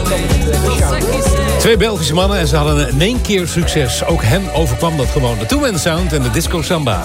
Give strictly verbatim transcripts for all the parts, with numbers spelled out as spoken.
Twee Belgische mannen en ze hadden in één keer succes. Ook hen overkwam dat gewoon. De Two Man Sound en de Disco Samba.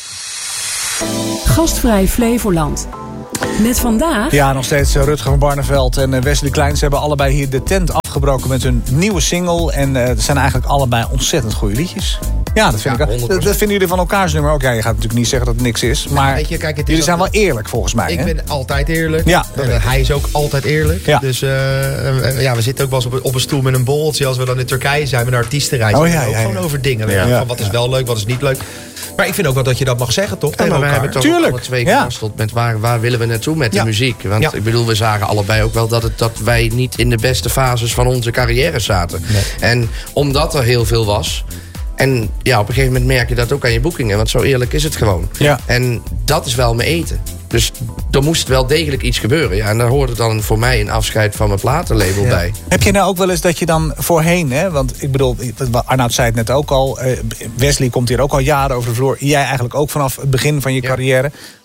Gastvrij Flevoland. Met vandaag... Ja, nog steeds Rutger van Barneveld en Wesley Kleins hebben allebei hier de tent afgebroken met hun nieuwe single. En uh, het zijn eigenlijk allebei ontzettend goede liedjes. Ja, dat, vind ja, ik, dat, dat vinden jullie van elkaars nummer ook. Ja, je gaat natuurlijk niet zeggen dat het niks is. Maar weet je, kijk, het is jullie zijn dat, wel eerlijk volgens mij. Ik hè? ben altijd eerlijk. Ja, uh, hij is ook altijd eerlijk. Ja. Dus uh, uh, ja, we zitten ook wel eens op, op een stoel met een borreltje. Als we dan in Turkije zijn met een artiestenreis. Oh, ja, ook ja, gewoon ja. over dingen. Ja. Ja. Van wat is wel leuk, wat is niet leuk. Maar ik vind ook wel dat je dat mag zeggen, toch? Ja, maar we hebben toch Tuurlijk. alle twee ja. geworsteld met waar, waar willen we naartoe met ja. de muziek. Want ja. ik bedoel, we zagen allebei ook wel dat, het, dat wij niet in de beste fases van onze carrière zaten. Nee. En omdat er heel veel was... En ja, op een gegeven moment merk je dat ook aan je boekingen. Want zo eerlijk is het gewoon. Ja. En dat is wel mijn eten. Dus er moest wel degelijk iets gebeuren. Ja, en daar hoorde dan voor mij een afscheid van mijn platenlabel ja. bij. Heb je nou ook wel eens dat je dan voorheen... Hè, want ik bedoel, Arnoud zei het net ook al... Wesley komt hier ook al jaren over de vloer. Jij eigenlijk ook vanaf het begin van je ja. carrière.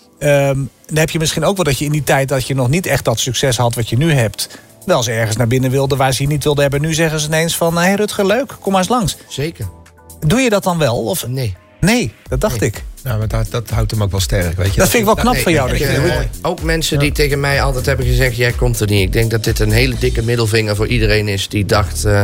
Um, dan heb je misschien ook wel dat je in die tijd... dat je nog niet echt dat succes had wat je nu hebt... wel eens ergens naar binnen wilde waar ze je niet wilden hebben. Nu zeggen ze ineens van... hé hey Rutger, leuk, kom maar eens langs. Zeker. Doe je dat dan wel? Of? Nee. Nee, dat dacht nee. ik. Ja, maar dat, dat houdt hem ook wel sterk, weet je. Dat vind ik wel knap nee, van jou. Nee, dat je, je, uh, ook mensen die ja. tegen mij altijd hebben gezegd... jij komt er niet. Ik denk dat dit een hele dikke middelvinger voor iedereen is... die dacht, uh,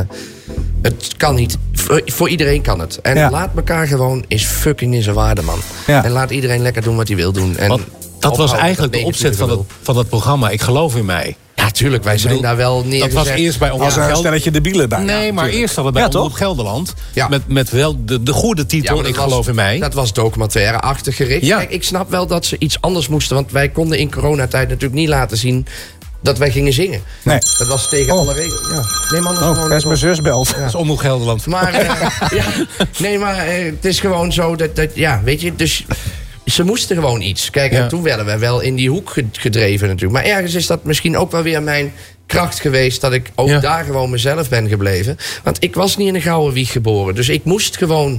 het kan niet. Voor, voor iedereen kan het. En ja. laat elkaar gewoon is fucking in zijn waarde, man. Ja. En laat iedereen lekker doen wat hij wil doen. En Want dat was eigenlijk de opzet van het, van het programma. Ik geloof in mij. Ja, tuurlijk, wij zijn daar wel neergezet. Dat was eerst bij Omroep Gelderland. Als een stelletje debielen bij. Nee, ja, maar eerst hadden we bij ja, Omroep Gelderland. Ja. Met, met wel de, de goede titel, ja, ik was, geloof in mij. Dat was documentaire-achtig gericht. Ja. Kijk, ik snap wel dat ze iets anders moesten. Want wij konden in coronatijd natuurlijk niet laten zien... dat wij gingen zingen. Nee. Dat was tegen oh. alle regels. Ja. Nee, man, dat oh, is gewoon... Dat is mijn zus belt. Ja. Dat is Omroep Gelderland. Maar, uh, ja, nee, maar uh, het is gewoon zo dat, dat... Ja, weet je, dus... Ze moesten gewoon iets. Kijk, ja. en toen werden we wel in die hoek gedreven natuurlijk. Maar ergens is dat misschien ook wel weer mijn kracht geweest... dat ik ook ja. daar gewoon mezelf ben gebleven. Want ik was niet in een gouden wieg geboren. Dus ik moest gewoon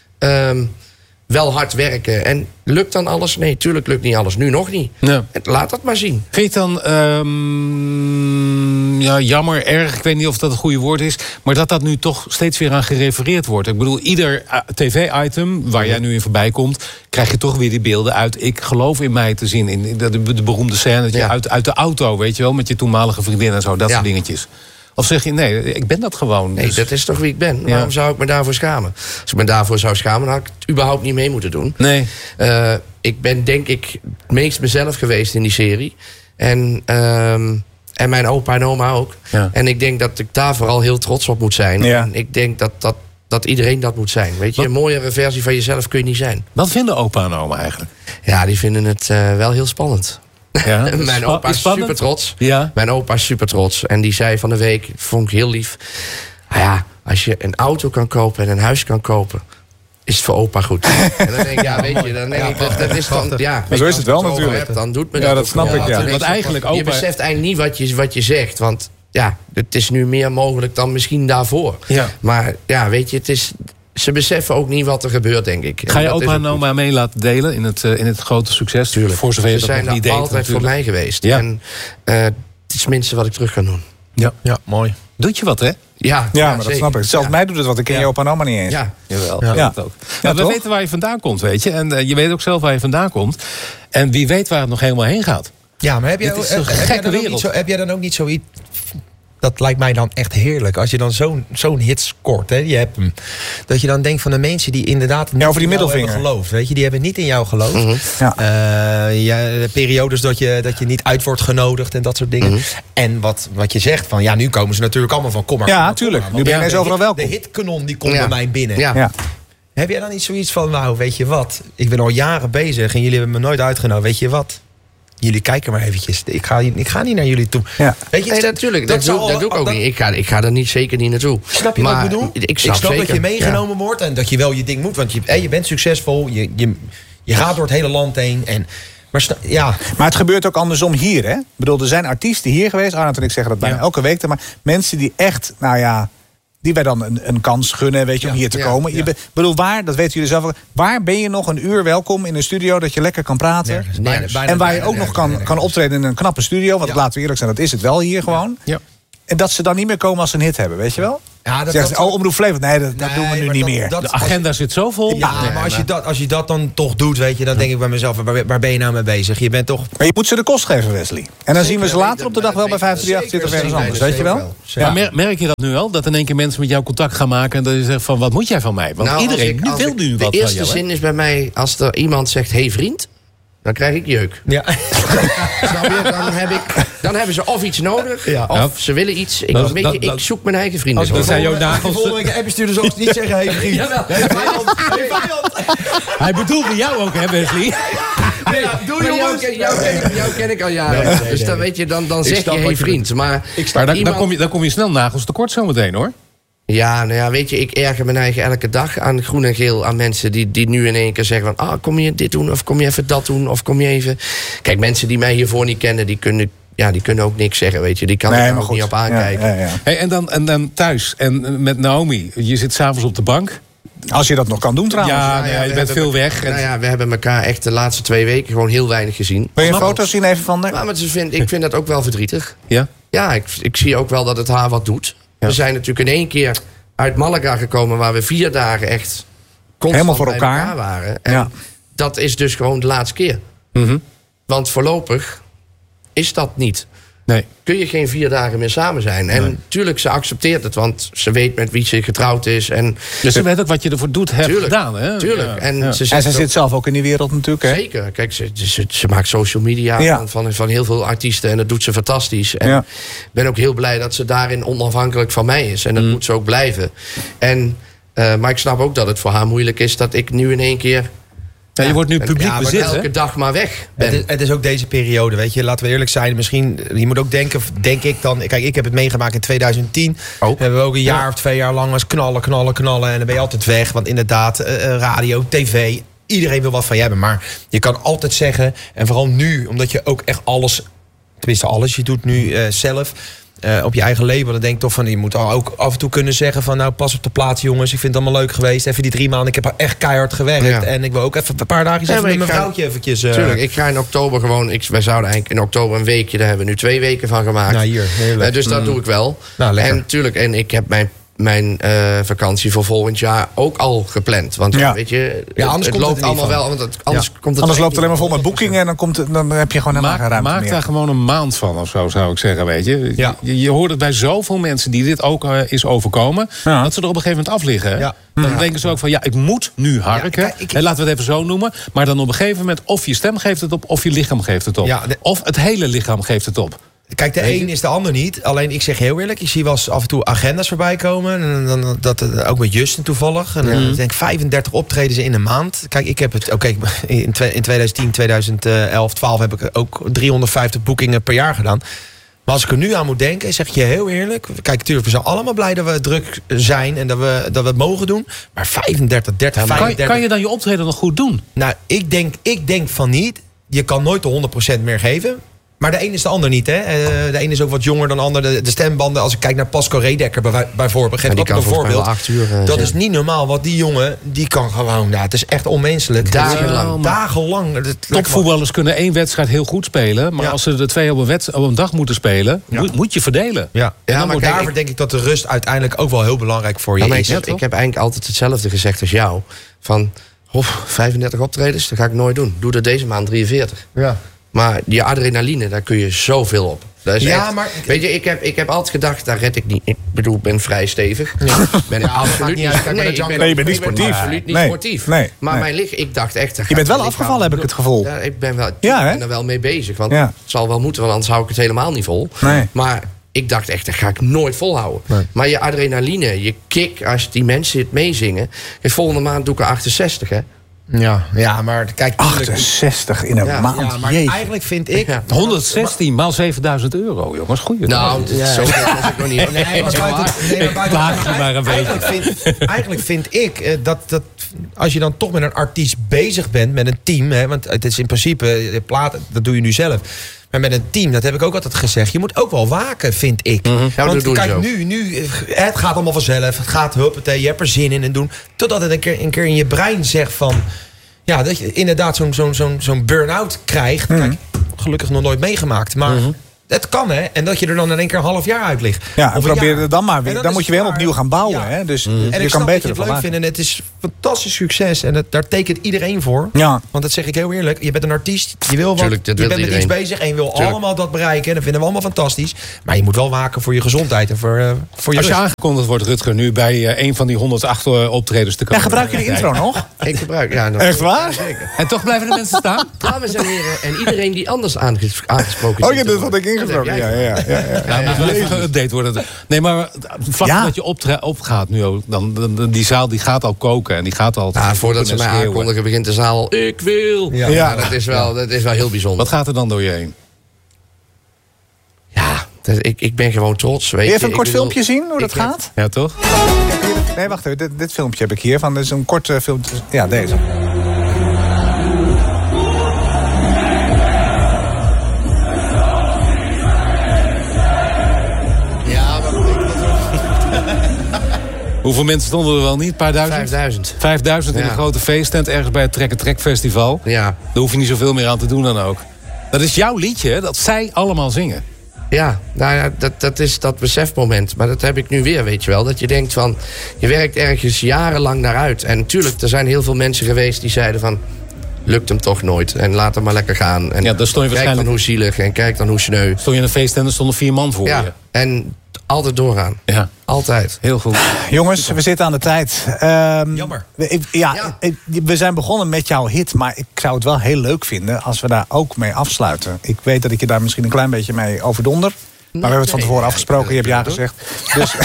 um, wel hard werken. En lukt dan alles? Nee, tuurlijk lukt niet alles. Nu nog niet. Ja. Laat dat maar zien. Vind je het dan um, ja, jammer, erg, ik weet niet of dat het goede woord is... maar dat dat nu toch steeds weer aan gerefereerd wordt? Ik bedoel, ieder uh, tv-item waar jij nu in voorbij komt... krijg je toch weer die beelden uit... ik geloof in mij te zien. In de, de, de beroemde scène dat je ja. uit, uit de auto, weet je wel... met je toenmalige vriendin en zo, dat ja. soort dingetjes. Of zeg je, nee, ik ben dat gewoon. Nee, dus... dat is toch wie ik ben. Ja. Waarom zou ik me daarvoor schamen? Als ik me daarvoor zou schamen, dan had ik het überhaupt niet mee moeten doen. Nee. Uh, ik ben denk ik het meest mezelf geweest in die serie. En, um, en mijn opa en oma ook. Ja. En ik denk dat ik daar vooral heel trots op moet zijn. Ja. En ik denk dat, dat, dat iedereen dat moet zijn. Weet je, Wat? Een mooiere versie van jezelf kun je niet zijn. Wat vinden opa en oma eigenlijk? Ja, die vinden het uh, wel heel spannend. Ja, mijn opa is super trots. Ja. Mijn opa is super trots. En die zei van de week, vond ik heel lief... Ah ja, als je een auto kan kopen en een huis kan kopen... is het voor opa goed. En dan denk ik, ja, weet je, dan denk ik, dat, dat is dan... Ja, maar zo is het wel natuurlijk. Hebt, dan doet me ja, dat, dat snap ik, ja. Want eigenlijk opa... Je beseft eigenlijk niet wat je, wat je zegt, want... Ja, het is nu meer mogelijk dan misschien daarvoor. Ja. Maar ja, weet je, het is... Ze beseffen ook niet wat er gebeurt, denk ik. Ga je opa en oma mee laten delen in het, uh, in het grote succes? Tuurlijk. Voor zover je Ze dat zijn nog niet deed, altijd natuurlijk. voor mij geweest. Ja. En uh, het is het minste wat ik terug kan doen. Ja, ja, mooi. Doet je wat, hè? Ja, ja, ja maar zeker. Dat snap ik. Zelfs ja. mij doet het wat. Ik ken ja. je opa en oma niet eens. Ja, jawel. Ja. Ja. Ook. Ja, we toch? weten waar je vandaan komt, weet je. En uh, je weet ook zelf waar je vandaan komt. En wie weet waar het nog helemaal heen gaat. Ja, maar heb jij, is een heb, gekke jij dan wereld. Ook niet zo, heb jij dan ook niet zoiets... Dat lijkt mij dan echt heerlijk. Als je dan zo'n zo'n hit scoort, hè, je hebt hem. Dat je dan denkt van de mensen die inderdaad niet ja, over die in jou middelvinger hebben geloofd. Weet je, die hebben niet in jou geloofd. Mm-hmm. Ja. Uh, ja, periodes dat je, dat je niet uit wordt genodigd en dat soort dingen. Mm-hmm. En wat, wat je zegt van, ja, nu komen ze natuurlijk allemaal van kom maar. Ja, kom tuurlijk. Maar, nu ben je ineens overal welkom. De hitkanon die komt ja. bij mij binnen. Ja. Ja. Heb jij dan niet zoiets van, nou, weet je wat? Ik ben al jaren bezig en jullie hebben me nooit uitgenodigd. Weet je wat? Jullie kijken maar eventjes. Ik ga, ik ga niet naar jullie toe. Ja. Weet je, nee, natuurlijk. Dat, dat, doe, dat doe ik ook dat, niet. Ik ga, ik ga er niet, zeker niet naartoe. Snap je maar, wat ik bedoel? Ik snap, ik snap zeker. dat je meegenomen ja. wordt en dat je wel je ding moet. Want je, hey, je bent succesvol. Je, je, je gaat door het hele land heen. En, maar, sta, ja. maar het gebeurt ook andersom hier, hè? Ik bedoel, er zijn artiesten hier geweest. Arnoud en ik zeggen dat bijna ja. elke week. Maar mensen die echt, nou ja... die wij dan een, een kans gunnen, weet je, ja, om hier te ja, komen. Ja. Je be, bedoel, waar, dat weten jullie zelf ook... waar ben je nog een uur welkom in een studio... dat je lekker kan praten? Nergens, nergens, en waar je ook nog kan, kan optreden in een knappe studio... want ja. laten we eerlijk zijn, dat is het wel hier gewoon. Ja. En dat ze dan niet meer komen als ze een hit hebben, weet je wel? Ja, dat, Zegt, dat, oh, Omroep Flevoland, nee, dat, dat nee, doen we nu maar niet dat, meer. Dat, De agenda zit zo vol. Ja, Nee, maar als je, dat, als je dat dan toch doet, weet je, dan denk ik bij mezelf, waar, waar ben je nou mee bezig? Je bent toch... Maar je moet ze de kost geven, Wesley. En dan Zeker, zien we ze nee, later op de dag wel bij vijf drie acht zitten of ergens zeker, anders, nee, weet je dat wel? zeker Ja. Maar mer- merk je dat nu al? Dat in één keer mensen met jou contact gaan maken... en dat je zegt van, wat moet jij van mij? Want Nou, als iedereen ik- nu als wil ik- nu wat De van eerste jou. hè? zin is bij mij, als er iemand zegt, hey vriend, dan krijg ik jeuk. Ja. Snap je? Dan, heb ik, dan hebben ze of iets nodig, Ja. of Ja. ze willen iets. Ik, Dat- weet dat- je, dat- ik zoek mijn eigen vrienden. Als we Dat zijn jouw volgende- nagels. volgende week een appje sturen, dus niet zeggen, hey vriend. Jawel. Hey vijand, hey vijand. Hij bedoelde jou ook, hè Wesley? Nee, doe maar jou, jongens. ken- jou, ken ik, jou ken ik al jaren. Nee, nee, dus dan, nee. weet je, dan, dan zeg je, snap hey wat je vriend. Maar, Maar dan, dan, iemand- kom je, dan kom je snel nagels tekort zometeen, hoor. Ja, nou ja, weet je, ik erger mijn eigen elke dag aan groen en geel. Aan mensen die, die nu in één keer zeggen van... ah, kom je dit doen, of kom je even dat doen, of kom je even... Kijk, mensen die mij hiervoor niet kennen, die kunnen, ja, die kunnen ook niks zeggen, weet je. Die kan ik Nee, er maar ook goed. niet op aankijken. Ja, ja, ja. Hey, en, dan, en dan thuis, en met Naomi. Je zit s'avonds op de bank. Als je dat nog kan doen trouwens. Ja, Nou nee, ja, je we bent hebben- veel weg. En- Nou ja, we hebben elkaar echt de laatste twee weken gewoon heel weinig gezien. Wil je een Snap foto zien even van de... Maar, maar ze vind, ik vind dat ook wel verdrietig. ja? Ja, ik, ik zie ook wel dat het haar wat doet. Ja. We zijn natuurlijk in één keer uit Malaga gekomen... waar we vier dagen echt constant Helemaal voor bij elkaar. waren. En Ja. dat is dus gewoon de laatste keer. Mhm. Want voorlopig is dat niet. Nee. Kun je geen vier dagen meer samen zijn. En Nee. tuurlijk, ze accepteert het. Want ze weet met wie ze getrouwd is. En Dus ze weet ook wat je ervoor doet, hebt tuurlijk, gedaan, hè? tuurlijk. Ja. En Ja. ze, En zegt ze ook- zit zelf ook in die wereld natuurlijk, hè? Zeker. Kijk, ze, ze, ze maakt social media Ja. van, van, van heel veel artiesten. En dat doet ze fantastisch. En Ja. ik ben ook heel blij dat ze daarin onafhankelijk van mij is. En dat Mm. moet ze ook blijven. En, eh, maar ik snap ook dat het voor haar moeilijk is... dat ik nu in één keer Ja, je wordt nu en- publiek ja, maar bezit, hè? elke dag maar weg ben. Het is, het is ook deze periode, weet je. Laten we eerlijk zijn. Misschien, je moet ook denken, denk ik dan... Kijk, ik heb het meegemaakt in tweeduizend tien. Ook. Hebben we ook een jaar of twee jaar lang was knallen, knallen, knallen. En dan ben je altijd weg. Want inderdaad, eh, eh, radio, tv... Iedereen wil wat van je hebben. Maar je kan altijd zeggen... En vooral nu, omdat je ook echt alles... Tenminste alles, je doet nu eh, zelf... eh, op je eigen label, dan denk ik toch van... je moet al ook af en toe kunnen zeggen van... nou, pas op de plaats, jongens. Ik vind het allemaal leuk geweest. Even die drie maanden, ik heb echt keihard gewerkt. Ja. En ik wil ook even een paar dagen Ja, even maar met ik mijn ga- vrouwtje eventjes... eh, Tuurlijk, ik ga in oktober gewoon... Ik, wij zouden eigenlijk in oktober een weekje... daar hebben we nu twee weken van gemaakt. Nou, hier, heerlijk. Eh, dus dat doe ik wel. Nou, lekker. En tuurlijk, en ik heb mijn, mijn eh, vakantie voor volgend jaar ook al gepland. Want ja, Ja. weet je, Ja, anders het, komt het het loopt er niet allemaal van. wel. Want het, anders komt het Anders er loopt het alleen maar vol niet met boekingen... en dan, komt het, dan heb je gewoon helemaal geen Maak, ruimte maak meer. daar gewoon een maand van of zo, zou ik zeggen, weet je. Ja. Je, je hoort het bij zoveel mensen die dit ook eh, is overkomen... Ja. dat ze er op een gegeven moment af liggen. hè. Ja. Dan Ja. denken ze ook van, ja, ik moet nu harken. kijk, ik- Hè, laten we het even zo noemen. Maar dan op een gegeven moment, of je stem geeft het op... of je lichaam geeft het op. Ja, de- Of het hele lichaam geeft het op. Kijk, de Weet je? een is de ander niet. Alleen, ik zeg heel eerlijk, ik zie wel eens af en toe agenda's voorbij komen. En dan, dan, dat, eh, ook met Justin toevallig. En dan denk ik vijfendertig optredens in een maand. Kijk, ik heb het, oké, in, twe- in twintig tien, twintig elf, twaalf heb ik ook driehonderdvijftig boekingen per jaar gedaan. Maar als ik er nu aan moet denken, zeg ik je heel eerlijk. Kijk, natuurlijk, we zijn allemaal blij dat we druk zijn en dat we, dat we het mogen doen. Maar vijfendertig, dertig, Kan, je- vijfendertig... kan je dan je optreden nog goed doen? Nou, ik denk, ik denk van niet. Je kan nooit de honderd procent meer geven. Maar de een is de ander niet, hè. Eh, de een is ook wat jonger dan de ander. De, de stembanden, als ik kijk naar Pascal Redekker bij- bijvoorbeeld. Geef Ja, ik die ook kan een volgens mij voorbeeld. wel acht uur, eh, dat ja. is niet normaal, want die jongen, die kan gewoon... Ja, het is echt onmenselijk. Dagenlang. Ja, Dagenlang. Dat- dat- Topvoetballers kunnen één wedstrijd heel goed spelen... maar Ja. als ze er twee op een, wed- op een dag moeten spelen... Ja. moet, moet je verdelen. Ja, Ja, ja maar maar kijk, daarvoor ik- denk ik dat de rust uiteindelijk ook wel heel belangrijk voor je Ja, maar ik, is. heb, ik heb eigenlijk altijd hetzelfde gezegd als jou. Van, oh, vijfendertig optredens, dat ga ik nooit doen. Doe er deze maand drieënveertig. Ja. Maar die adrenaline, daar kun je zoveel op. Dat is Ja, echt- maar- Weet je, ik heb, ik heb altijd gedacht, daar red ik niet. Ik bedoel, ik ben vrij stevig. Ben ik maakt absoluut niet uit. Kijk maar naar ik Django. ben- Nee, je bent niet ik ben sportief. absoluut niet Nee, sportief. nee, maar nee. mijn lichaam, ik dacht echt... Je bent wel afgevallen, heb ik het gevoel. Ja, ik ben, wel, Ja, ik hè? ben er wel mee bezig. Want Ja. het zal wel moeten, want anders hou ik het helemaal niet vol. Nee. Maar ik dacht echt, dat ga ik nooit volhouden. Nee. Maar je adrenaline, je kick, als die mensen het meezingen... Kijk, volgende maand doe ik er achtenzestig, hè. Ja, ja, maar kijk... tuurlijk- achtenzestig in een Ja, maand, Ja, maar jeetje. eigenlijk vind ik... Ja. honderdzestien maal zevenduizend euro, jongens. Goeie. Nou, Ja. zo ver was ik nog niet. Nee, maar buiten, nee, maar buiten, Klaag je maar een beetje. eigenlijk, vind, eigenlijk vind ik eh, dat, dat als je dan toch met een artiest bezig bent, met een team, hè, want het is in principe, eh, platen, dat doe je nu zelf. Maar met een team, dat heb ik ook altijd gezegd, je moet ook wel waken, vind ik. Ja, dat Want doe ik kijk, zo. nu, nu, eh, het gaat allemaal vanzelf, het gaat huppatee, je hebt er zin in en doen. Totdat het een keer, een keer in je brein zegt van, ja, dat je inderdaad zo'n zo'n zo'n zo'n burn-out krijgt. Kijk, gelukkig nog nooit meegemaakt, maar Het kan, hè? En dat je er dan in één keer een half jaar uit ligt. Ja, en Of een probeer jaar. het dan maar weer. En Dan, moet je weer het opnieuw gaan bouwen. Ja. Hè? Dus En je ik kan snap beter dat je het ervan leuk maken. vindt. En het is fantastisch succes. En het, daar tekent iedereen voor. Ja. Want dat zeg ik heel eerlijk. Je bent een artiest. Je wil wat. Tuurlijk, dat je wil bent met iets iedereen. bezig. En je wil Tuurlijk. allemaal dat bereiken. Dat vinden we allemaal fantastisch. Maar je moet wel waken voor je gezondheid. En voor, uh, voor je Als je rust. aangekondigd wordt, Rutger, nu bij uh, een van die honderd acht optredens te Ja, komen. gebruik je de intro nog? Ik gebruik, ja. nog- Echt waar? Zeker. En toch blijven de mensen staan? Dames en heren, en iedereen die anders aanges- aangesproken Oh zit ja, te dat had worden. ik ingesproken. Dat Ja, heb ja, jij ja, ja, ja. Ja, moet wel even geüpdate worden. Nee, maar vlak Ja. dat je optre- opgaat nu ook, dan, dan, die zaal die gaat al koken en die gaat al... Ja, voordat ze en mij schreeuwen. aankondigen, begint de zaal al, ik wil. Ja. Ja, dat, is wel, dat is wel heel bijzonder. Wat gaat er dan door je heen? Ja, dat, ik, ik ben gewoon trots. Weet Wil je je, even een Ik kort bedoel, filmpje zien hoe dat ik heb- gaat? Ja, toch? Nee, wacht even. Dit, dit filmpje heb ik hier. Van, dit is een kort uh, filmpje. Ja, deze. Ja, maar Hoeveel mensen stonden er wel niet? Een paar duizend? vijfduizend. Vijfduizend in Ja. een grote feesttent ergens bij het Trek en Trek Festival. Ja. Daar hoef je niet zoveel meer aan te doen dan ook. Dat is jouw liedje, hè, dat zij allemaal zingen. Ja, nou ja, dat, dat is dat besefmoment. Maar dat heb ik nu weer, weet je wel. Dat je denkt van, je werkt ergens jarenlang naar uit. En natuurlijk, er zijn heel veel mensen geweest die zeiden van... lukt hem toch nooit. En laat hem maar lekker gaan. En Ja, daar stond je kijk waarschijnlijk- dan hoe zielig en kijk dan hoe sneu. Stond je in een feesttent en stonden vier man voor Ja, je. en altijd doorgaan. Ja, Altijd. heel goed. Jongens, we zitten aan de tijd. Ehm, Jammer. we- ik- ja, Ja. ik- we zijn begonnen met jouw hit. Maar ik zou het wel heel leuk vinden als we daar ook mee afsluiten. Ik weet dat ik je daar misschien een klein beetje mee overdonder. Maar we hebben het van Nee, tevoren nee, afgesproken. Je hebt ja ik wil het gezegd. Dus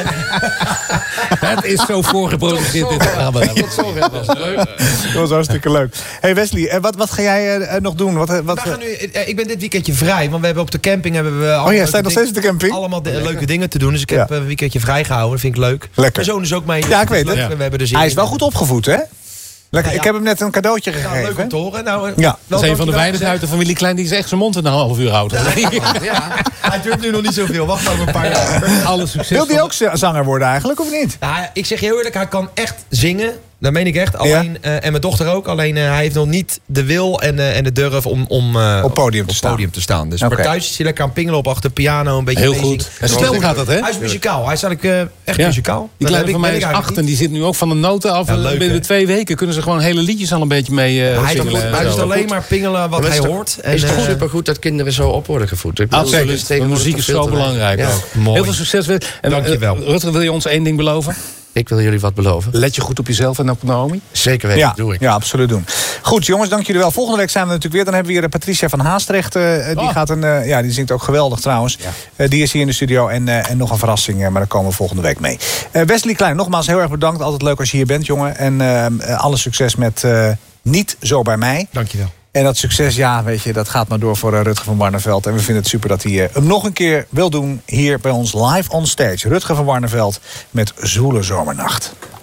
Het is zo voorgeproduceerd dit programma. Tot zover was het leuk. dat was hartstikke leuk. Hey Wesley, eh, wat, wat ga jij eh, nog doen? Wat, eh, wat, We gaan nu, eh, ik ben dit weekendje vrij, want we hebben op de camping hebben we allemaal oh ja, leuke sta je nog ding- steeds op de camping? allemaal de- leuke dingen te doen. Dus ik Ja. heb een weekendje vrij gehouden. Dat vind ik leuk. Lekker. Mijn zoon is ook mee. Ja, ik weet het. Leuk. We hebben er zin Hij is in. wel goed opgevoed, hè? Lekker. Ja, ja. Ik heb hem net een cadeautje Nou, gegeven. leuk om te horen. Nou, eh, Ja. wel Dat is een van de dankjewel weinigen uit de familie Klein die echt zijn mond in een half uur houdt. Ja. Hij durft nu nog niet zoveel. Wacht over een paar jaar. Alle succes. Wil die van- ook z- zanger worden eigenlijk, of niet? Nou, ik zeg je heel eerlijk, hij kan echt zingen. Dat meen ik echt. Alleen, eh, en mijn dochter ook. Alleen eh, hij heeft nog niet de wil en, eh, en de durf om, om eh, Op podium te op staan. podium te staan. Dus Oké. maar thuis is hij lekker aan pingelen op achter de piano. Een beetje Heel meezingen. goed. En snel gaat dat, hè? Hij is muzikaal. Hij is eigenlijk eh, echt Ja. muzikaal. Die Dat kleine heb ik- van mij weet is ik acht eigenlijk en die zit nu ook van de noten af. Ja, leuk, Binnen hè? twee weken kunnen ze gewoon hele liedjes al een beetje mee eh niet. Hij, zingen. doet- en hij zo. doet alleen maar pingelen wat Maar hij is toch- hoort. En, is toch eh, supergoed dat kinderen zo op worden gevoed. Ik bedoel, Absoluut. dat is De tegenwoordig muziek is toch veel zo te weinig. belangrijk Ja. ook. Mooi. Heel veel succes. En, eh, Dankjewel. Rutger, wil je ons één ding beloven? Ik wil jullie wat beloven. Let je goed op jezelf en op Naomi. Zeker weten, Ja, dat doe ik. ja, absoluut doen. Goed, jongens, dank jullie wel. Volgende week zijn we natuurlijk weer. Dan hebben we hier eh, Patricia van Haastrecht. eh, die, Oh. gaat een, eh, ja, die zingt ook geweldig trouwens. Eh, die is hier in de studio. En, eh, en nog een verrassing, eh, maar daar komen we volgende week mee. Eh, Wesley Klein, nogmaals heel erg bedankt. Altijd leuk als je hier bent, jongen. En eh, alle succes met eh, Niet Zo Bij Mij. Dankjewel. En dat succes, ja, weet je, dat gaat maar door voor uh, Rutger van Warneveld. En we vinden het super dat hij uh, hem nog een keer wil doen hier bij ons live on stage. Rutger van Warneveld met Zwoele Zomernacht.